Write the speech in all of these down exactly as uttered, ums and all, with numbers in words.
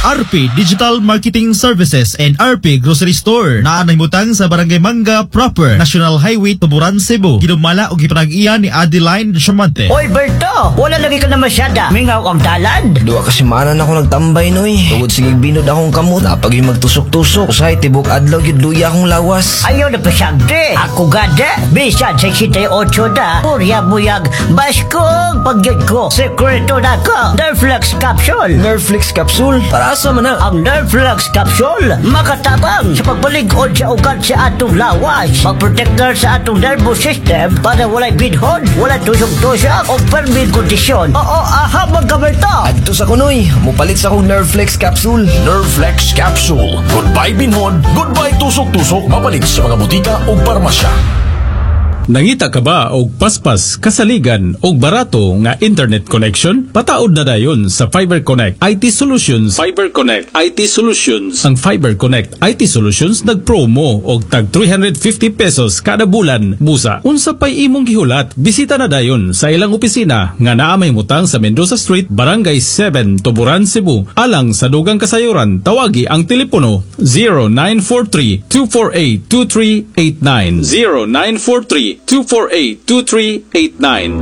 R P Digital Marketing Services and R P Grocery Store na nahimutang sa Barangay Manga Proper, National Highway, Tuburan, Cebu. Ginumala o gipanag-iya ni Adeline Chamante. Oy Berto, wala lagi ka na masyada. Mingaw ang dalan. Dua kasi manan ako nagtambay noy. Tugod sige binod akong kamot. Napag yung magtusok-tusok. Usahay tibok adlaw yun luya akong lawas. Ayaw na pasyagde. Ako gada. Bisan sa sixty-eight da. Purya buyag. Baskog pagyod ko. Sekreto na ko. Nerflex Capsule. Nerflex Capsule? Para asa man na? Ang Nerflex Capsule makatabang sa pagbaligod sa ugat sa atong lawas. Magprotector sa atong nervous system para walay bidhon, walay tusok-tusok o permit kondisyon. Oo, aha magkaberto. Adto sa kunoy. Mupalit sa akong Nerflex Capsule. Nerflex Capsule. Goodbye binhon, goodbye tusok-tusok. Mapalit sa mga butika o parmasya. Nangita ka ba og paspas, kasaligan og barato nga internet connection? Pataod na dayon sa Fiber Connect I T Solutions. Fiber Connect I T Solutions. Ang Fiber Connect I T Solutions nagpromo og tag three hundred fifty pesos kada bulan. Busa, unsa pay imong gihulat? Bisita na dayon sa ilang opisina nga naa may mutang sa Mendoza Street, Barangay seven, Tuburan, Cebu. Alang sa dugang kasayuran, tawagi ang telepono zero nine four three, two four eight, two three eight nine. zero nine four three, two four eight, two three eight nine.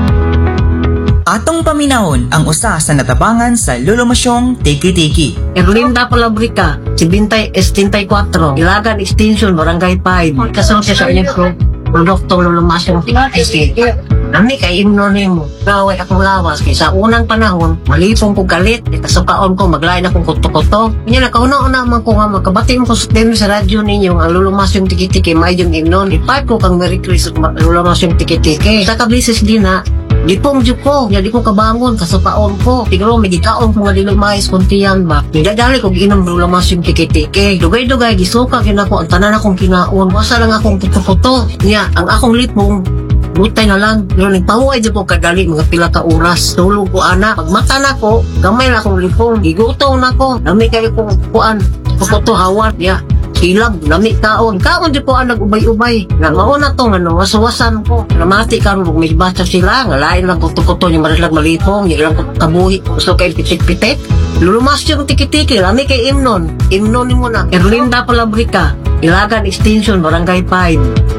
Atong paminahon ang usa sa natabangan sa lulumasyong tiki-tiki. Erlinda Palabrica, Sibintay seventy-four, Ilagan Extension, Barangay five. Kasama siya sa inyong produkto lulumasyong tiki-tiki. Nami kay imnonim mo. Gaway akong lawas kay sa unang panahon, malipong ko galit, itasukaon ko, maglain akong kuto-kuto. Kanya nakauna-una man ko nga magkabati mo ko sa sa radyo ninyo ang lulumasyong tiki-tiki, may yung imnon. Ipat ko kang Merry Christmas lulumasyong tiki-tiki. Sa kablisis din na, Lipong dyo ko, hindi ko kabangon, kasupaon ko. Tigro, may gikaon ko nga dilumayas kuntiyan ba. Nidadali ko ginom lulamas yung tiki-tiki. Dugay-dugay, gisuka kin ako, ang tanan akong kinaon. Wasa lang akong puto-puto. Nya, ang akong lipong, butay na lang. Pero nagpahuay dyan ko kadali, mga pila ka oras. Tulog ko, anak. Pagmata na ko, gamay na akong lipong. Gigutom na ko. Dami kayo kong kuan. Puto hawan. Nya, ilag, lami kaon. Kaon di ko ang nag-ubay-ubay. Nga mauna to, nga nawasawasan ko. Namati ka rin, may basa sila. Nga lain lang kuto-kuto, yung marilag malipong, yung lang kabuhi. Gusto kayo pitik-pitik. Lulumas yung tiki-tiki, lami kay Imnon. Imnon mo na. Erlinda Palabrica, Ilagan Extension, Barangay five.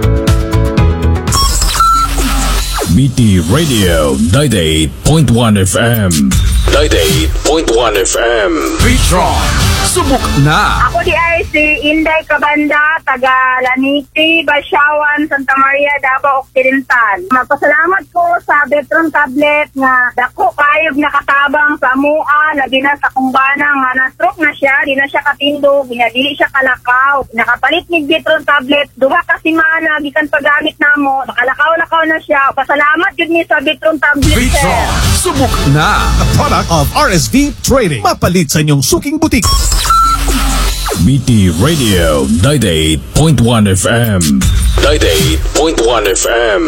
B T Radio ninety-eight point one F M. ninety-eight point one F M. Petron. Subok na! Ako di ay si Inday Cabanda, taga Laniti, Basyawan, Santa Maria, Davao Occidental. Magpasalamat ko sa Betron tablet nga dako kayog nakatabang sa mua, labi na sa kumbana nga na-stroke na siya, di na siya katindog, dili siya kalakaw. Nakapalit ni Betron tablet, duha ka simana, gikan paggamit namo, nakalakaw-lakaw na siya. Pasalamat yun ni sa Betron tablet, Petron. Subok na! A product of R S V Trading. Mapalit sa inyong suking butik. B T Radio ninety-eight point one F M. ninety-eight point one F M.